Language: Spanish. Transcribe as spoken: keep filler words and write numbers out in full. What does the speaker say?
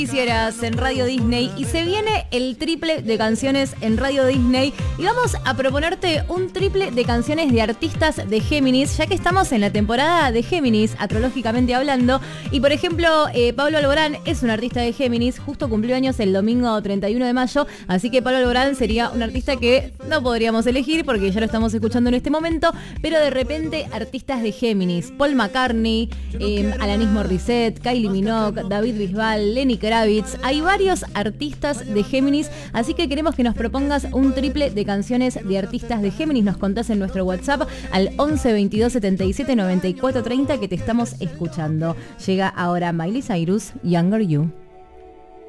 Quisieras en Radio Disney y se viene el triple de canciones en Radio Disney y vamos a proponerte un triple de canciones de artistas de Géminis, ya que estamos en la temporada de Géminis, astrológicamente hablando, y por ejemplo eh, Pablo Alborán es un artista de Géminis, justo cumplió años el domingo treinta y uno de mayo, así que Pablo Alborán sería un artista que no podríamos elegir porque ya lo estamos escuchando en este momento, pero de repente artistas de Géminis, Paul McCartney, eh, Alanis Morissette, Kylie Minogue, David Bisbal, Lenny Kravitz. Hay varios artistas de Géminis, así que queremos que nos propongas un triple de canciones de artistas de Géminis. Nos contás en nuestro WhatsApp al once veintidós setenta y siete noventa y cuatro treinta que te estamos escuchando. Llega ahora Miley Cyrus, Younger You.